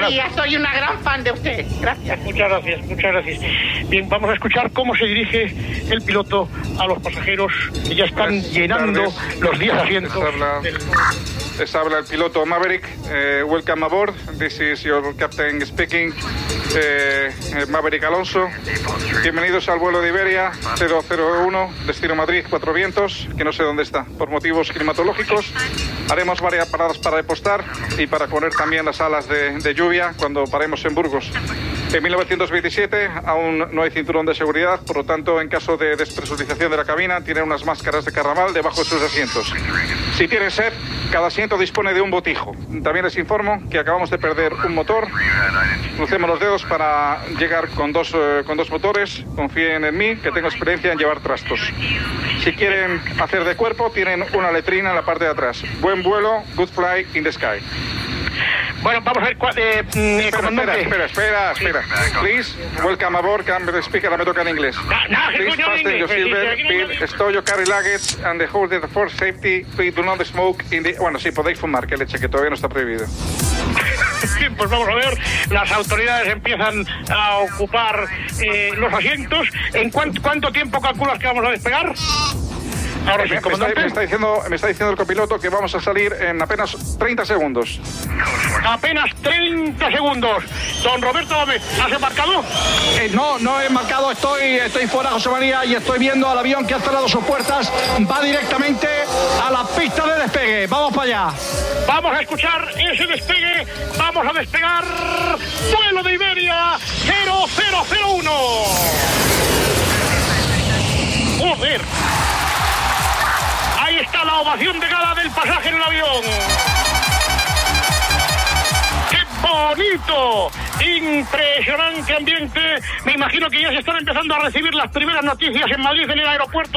María, soy una gran fan de usted. Gracias. Muchas gracias. Bien, vamos a escuchar cómo se dirige el piloto a los pasajeros que ya están llenando los 10 asientos. Les habla el piloto Maverick. Welcome aboard. This is your captain speaking. Maverick Alonso. Bienvenidos al vuelo de Iberia 001, destino Madrid, 4 vientos, que no sé dónde está, por motivos climatológicos. Haremos varias paradas para repostar y para poner también las alas de lluvia cuando paremos en Burgos. En 1927 aún no hay cinturón de seguridad, por lo tanto, en caso de despresurización de la cabina, tienen unas máscaras de carnaval debajo de sus asientos. Si tienen sed, cada asiento dispone de un botijo. También les informo que acabamos de perder un motor. Crucemos los dedos para llegar con dos motores. Confíen en mí, que tengo experiencia en llevar trastos. Si quieren hacer de cuerpo, tienen una letrina en la parte de atrás. Buen vuelo, good fly in the sky. Bueno, vamos a ver comandante. Espera. Please, welcome aboard, can the speaker, ahora me toca en inglés. Please fasten your seatbelt, stow your carry luggage and the hold for safety. Please do not smoke in the... Bueno, sí, podéis fumar, que leche, que todavía no está prohibido. Bien, pues vamos a ver, las autoridades empiezan a ocupar los asientos. ¿En cuánto tiempo calculas que vamos a despegar? Ahora sí, comandante. Me está diciendo el copiloto que vamos a salir en apenas 30 segundos. Apenas 30 segundos. Don Roberto Gómez, ¿has embarcado? No he embarcado, estoy fuera, José María, y estoy viendo al avión que ha cerrado sus puertas. Va directamente a la pista de despegue. Vamos para allá. Vamos a escuchar ese despegue. Vamos a despegar. Vuelo de Iberia 0001. Joder. Ahí está la ovación de gala del pasaje en el avión. ¡Qué bonito! Impresionante ambiente. Me imagino que ya se están empezando a recibir las primeras noticias en Madrid, en el aeropuerto.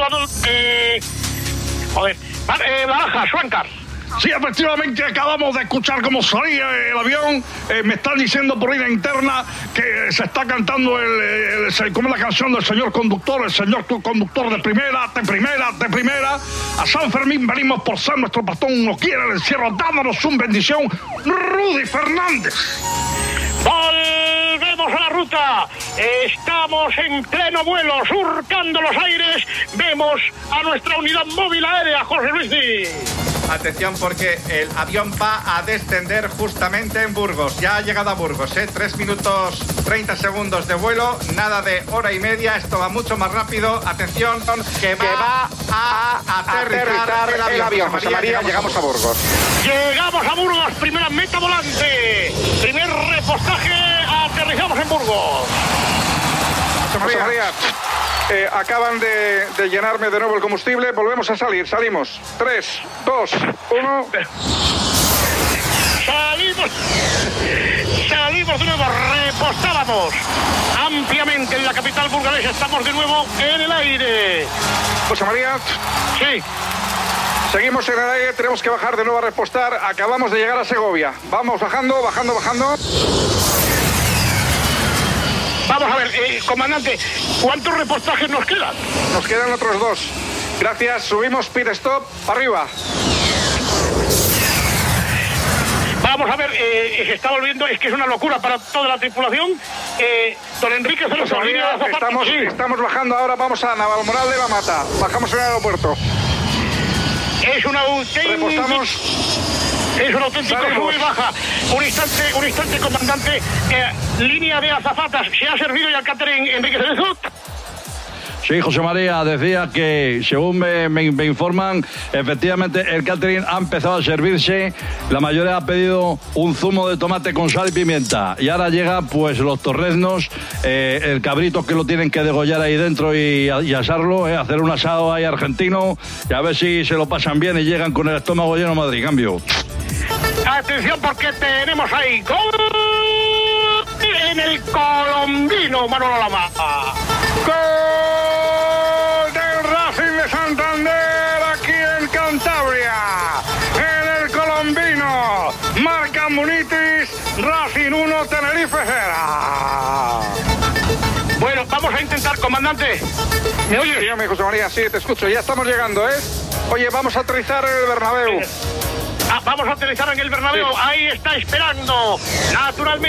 Barajas, Schwankar. Sí, efectivamente, acabamos de escuchar cómo salía el avión. Me están diciendo por línea interna que se está cantando como la canción del señor conductor, el señor conductor de primera. A San Fermín venimos por ser nuestro patrón, nos quiere el encierro, dándonos una bendición. Rudy Fernández. Volvemos a la ruta. Estamos en pleno vuelo, surcando los aires. Vemos a nuestra unidad móvil aérea, José Luis. Atención, porque el avión va a descender justamente en Burgos. Ya ha llegado a Burgos, 3 minutos 30 segundos de vuelo, nada de hora y media. Esto va mucho más rápido. Atención, que va a aterrizar el avión. José María, llegamos a Burgos. Llegamos a Burgos, primera meta volante. Primer repostaje, aterrizamos en Burgos. José María. Acaban de llenarme de nuevo el combustible. Volvemos a salir. Salimos. 3, 2, 1. Salimos de nuevo. Repostábamos ampliamente en la capital burgalesa. Estamos de nuevo en el aire. José María. Sí. Seguimos en el aire. Tenemos que bajar de nuevo a repostar. Acabamos de llegar a Segovia. Vamos bajando. Vamos a ver, comandante, ¿cuántos repostajes nos quedan? Nos quedan otros 2. Gracias, subimos pit stop, arriba. Vamos a ver, se está volviendo, es que es una locura para toda la tripulación. Don Enrique Celoso, estamos bajando ahora, vamos a Navalmoral de la Mata. Bajamos en el aeropuerto. Es una auténtica... Repostamos. Es un auténtico sube y baja. Un instante, comandante. Línea de azafatas. ¿Se ha servido ya el catering, Enrique Cerezo? Sí, José María, decía que, según me informan, efectivamente el catering ha empezado a servirse. La mayoría ha pedido un zumo de tomate con sal y pimienta. Y ahora llega, pues, los torreznos, el cabrito que lo tienen que degollar ahí dentro y asarlo, hacer un asado ahí argentino, y a ver si se lo pasan bien y llegan con el estómago lleno a Madrid. Cambio. Atención, porque tenemos ahí gol en el colombino, Manolo Lama. ¡Gol del Racing de Santander aquí en Cantabria! En el colombino, marca Munitis, Racing 1, Tenerife 0. Bueno, vamos a intentar, comandante. ¿Me oyes? Dígame, José María, sí, te escucho. Ya estamos llegando, Oye, vamos a aterrizar en el Bernabéu. Vamos a aterrizar en el Bernabéu. Sí. Ahí está esperando, naturalmente.